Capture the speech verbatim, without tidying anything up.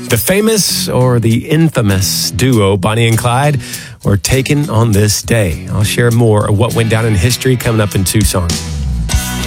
The famous or the infamous duo Bonnie and Clyde were taken on this day. I'll share more of what went down in history coming up in Tucson.